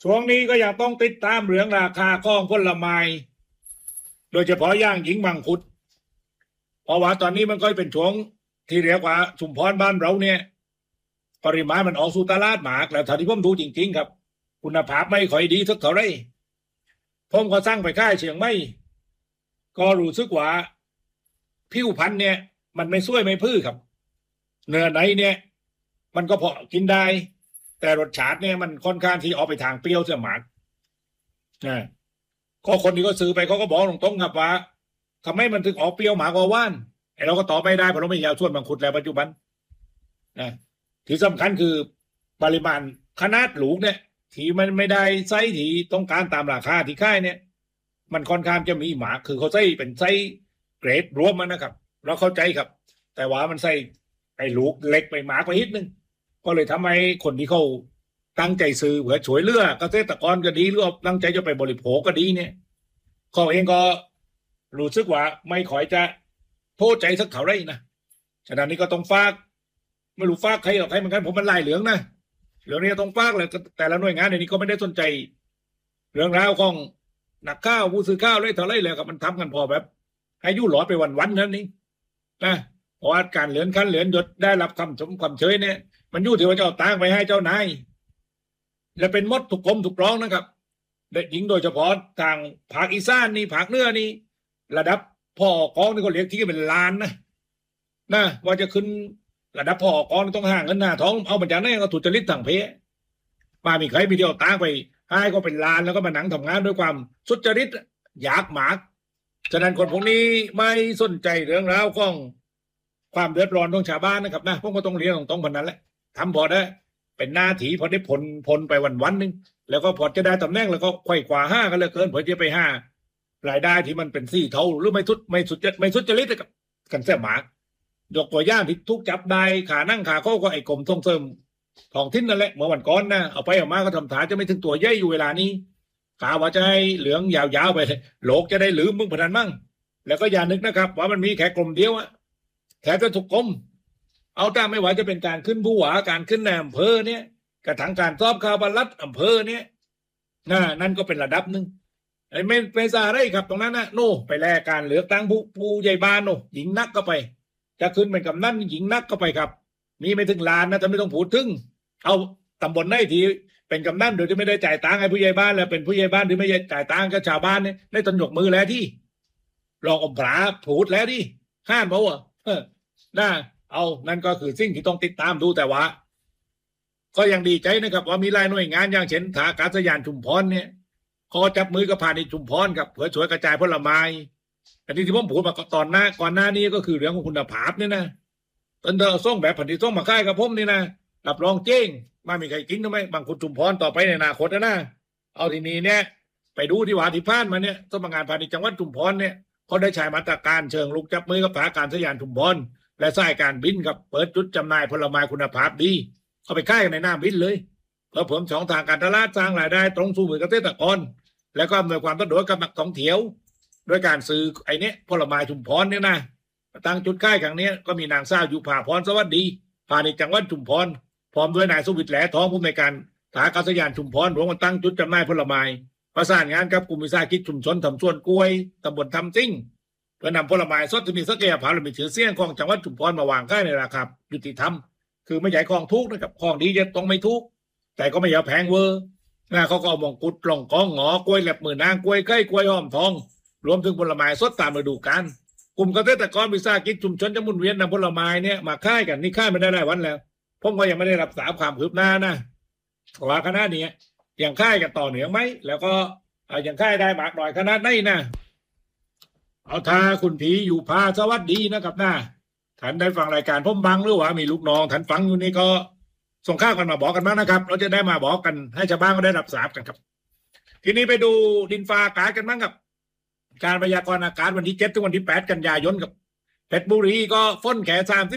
ช่วงนี้ก็ยังต้องติดตามเรื่องราคาของผลไม้โดยเฉพาะย่างหญิงมังคุดเพราะว่าตอนนี้มันก็เป็นช่วงที่เรียกว่าชุมพรบ้านเราเนี่ยปริมาณมันออกสู่ตลาดหมากแล้วถ้าที่ผมดูจริงๆครับคุณภาพไม่ค่อยดีสักเท่าไหร่ผมก็สร้างไปค่ายเชียงใหม่ก็รู้สึกว่าผิวพรรณเนี่ยมันไม่สวยไม่พื้ครับเนื้อในเนี่ยมันก็พอกินได้แต่รสชาติเนี่ยมันค่อนข้างที่ออกไปทางเปรี้ยวเสียหมากนะก็คนที่ก็ซื้อไปเขาก็บอกตรงๆครับว่าทำไมมันถึงออกเปรี้ยวหมากกว่าว่านไอเราก็ตอบไม่ได้เพราะเราไม่ยาวส่วนมังคุดแล้วปัจจุบันนะที่สำคัญคือปริมาณขนาดลูกเนี่ยที่มันไม่ได้ไซส์ที่ต้องการตามราคาที่ค่ายเนี่ยมันค่อนข้างจะมีหมากคือเขาใส่เป็นไซส์เกรดรวมมันนะครับเราเข้าใจครับแต่ว่ามันใส่ไอ้ลูกเล็กไปหมากไปนิดนึงก็เลยทำให้คนที่เขาตั้งใจซื้อเผื่อช่วยเหลือเกษตรกรก็ดีหรือตั้งใจจะไปบริโภคก็ดีเนี่ยเขาเองก็รู้สึกว่าไม่ค่อยจะโทษใจสักเท่าไรนะฉะนั้นนี่ก็ต้องฝากไม่รู้ฝากใครหรอกใครเหมือนกันผมมันลายเหลืองนะเหลืองนี่ต้องฝากเลยแต่ละหน่วยงานในนี้ก็ไม่ได้สนใจเรื่องราวของนักข่าวผู้สื่อข่าวเลยเท่าไรเลยครับมันทำกันพอแบบให้ยุ่หลอดไปวันๆนั้นนี่นะเพราะว่าการเหลือนขั้นเหลือนยศได้รับคำชมความเชยเนี่ยมันอยู่ที่ว่าจะเอาตังไปให้เจ้านายและเป็นมดถูกกลมถูกร้องนะครับเด็กหญิงโดยเฉพาะทางภาคอีสานนี่ภาคเหนือนี่ระดับพ่อกองนี่ก็เรียกที่เป็นล้านนะว่าจะขึ้นระดับพ่อกองต้องห่างเงินหน้าท้องเอามาจากไหนก็ถูกจริตทางเพศมามีใครไปเที่ยวตังไปให้ก็เป็นล้านแล้วก็มาหนังทำงานด้วยความสุจริตอยากหมากฉะนั้นคนพวกนี้ไม่สนใจเรื่องราวของความเดือดร้อนของชาวบ้านนะครับนะพวกก็ต้องเรียนตรงๆพันนั้นแหละทำพอได้เป็นหน้าที่พอได้ผลไปวันๆนึงแล้วก็พอจะได้ตำแหน่งแล้วก็ไขว่คว้าห้ากันเลยเกินพอจะไปห้ารายได้ที่มันเป็นสี่เท่าหรือไม่สุจริตกับกันเสียหมากยกตัวอย่างที่ทุกจับได้ขานั่งขาเข้าก็ไอ้กรมส่งเสริมท้องถิ่นนั่นแหละเมื่อวันก่อนนะเอาไปเอามาก็ทำฐานจะไม่ถึงตัวใหญ่อยู่เวลานี้กาว่าจะให้เหลืองยาวๆไปโลกจะได้ลืมมึงพนันมั่งแล้วก็อย่านึกนะครับว่ามันมีแค่กรมเดียวอะแถมจะถูกกรมเอาตามไม่ไหวจะเป็นการขึ้นผู้ว่าการขึ้นในอำเภอเนี่ยกระทั่งการสอบข่าวบรรลัดอำเภอเนี่ยนั่นก็เป็นระดับหนึ่งไอ้ไม่ซาได้ครับตรงนั้นนะโน่ไปแลกการเลือกตั้งผู้ใหญ่บ้านโน่หญิงนักก็ไปจะขึ้นเป็นกำนันหญิงนักก็ไปครับมีไม่ถึงล้านนะแต่ไม่ต้องพูดถึงเอาตำบลไหนที่เป็นกำนันโดยที่ไม่ได้จ่ายตังค์ให้ผู้ใหญ่บ้านแล้วเป็นผู้ใหญ่บ้านที่ไม่ได้จ่ายตังค์กับชาวบ้านเนี่ยได้ตนยกมือแล้วที่รองอมพระพูดแล้วที่ห้ามเขาอ่ะน่าเอานั่นก็คือสิ่งที่ต้องติดตามดูแต่ว่าก็ยังดีใจนะครับว่ามีหลายหน่วยงานอย่างเช่นท่าอากาศยานชุมพรเนี่ยขอจับมือกับพาณิชย์ชุมพรครับเพื่อช่วยกระจายผลไม้อันนี้ที่ผมพูดมาก่อนหน้านี้ก็คือเรื่องของคุณภาพเนี่ยนะตอนเธอส่งแบบผลิตส่งมาค่ายกับผมนี่นะรับรองเจ๊งมามีใครกินทำไมบางคนชุมพรต่อไปในอนาคตนะเอาทีนี้เนี่ยไปดูที่ว่าที่ผ่านมาเนี่ยสำนักงานพาณิชย์จังหวัดชุมพรเนี่ยเขาได้ใช้มาตรการเชิงลุกจับมือกับท่าอากาศยานชุมพรและสายการบินกับเปิดจุดจำหน่ายผลไม้คุณภาพดีเข้าไปค่ายในหน้าบินเลยเพื่อเพิ่มช่องทางการตลาดสร้างรายได้ตรงสู่มือเกษตรกรแล้วก็อำนวยความสะดวกกับนักท่องเที่ยวโดยการซื้อไอ้นี้ผลไม้ชุมพรเนี่ยนะตั้งจุดค่ายครั้งนี้ก็มีนางสาวยุภาพรสวัสดีพาณิชย์จังหวัดชุมพรพร้อมด้วยนายสุวิทย์แหลทองผู้อำนวยการท่าอากาศยานชุมพรรวมกันตั้งจุดจำหน่ายผลไม้ประสานงานกับกลุ่มวิสาหกิจชุมชนทำสวนกล้วยตำบลทำซิ่งเพื่อนำผลไม้สดที่มีศักยภาพและมีชื่อเสียงของจังหวัดชุมพรมาวางขายในราคายุติธรรมคือไม่ใหญ่ของทุกนะครับของดีจะต้องไม่ทุกแต่ก็ไม่อยากแพงเวอร์เขาก็เอามงกุฎกล่องกองหงอกล้วยแหลบมือนางกล้วยไข่กล้วยหอมทองรวมถึงผลไม้สดตามฤดูกาลกลุ่มเกษตรกรวิสาหกิจชุมชนจะหมุนเวียนนำผลไม้เนี่ยมาขายกันนี่ขายไม่ได้หลายวันแล้วผมก็ยังไม่ได้รับสารความคืบหน้านะว่าคณะนี้ยังค่ายกันต่อเหนือไหมแล้วก็ยังค่ายได้มากหน่อยขนาดไหนนะเอาทาคุณผีอยู่พาสวัสดีนะครับนะท่านได้ฟังรายการผมบังหรือว่ามีลูกน้องท่านฟังอยู่นี่ก็ส่งข้าวกันมาบอกกันบ้างนะครับเราจะได้มาบอกกันให้ชาวบ้านก็ได้รับทราบกันครับทีนี้ไปดูดินฟ้าอากาศกันบ้างครับการพยากรณ์อากาศวันที่7ถึงวันที่8กันยายนกับเพชรบุรีก็ฝนแค่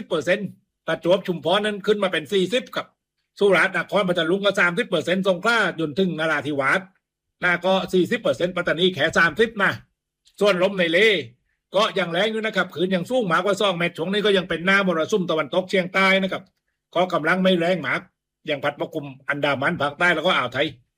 30%ประจวบชุมพรนั้นขึ้นมาเป็น40ครับสุราษฎร์นครพัทลุงก็ 30% สงขลาจนถึงนราธิวาสก็ 40% ปัตตานีแค่30นะส่วนลมในเลก็ยังแรงอยู่นะครับคืนยังสูงมากกว่า2 เมตรช่วงนี้ก็ยังเป็นหน้ามรสุมตะวันตกเฉียงใต้นะครับก็กำลังไม่แรงมากยังพัดปกคลุมอันดามันภาคใต้แล้วก็อ่าวไทย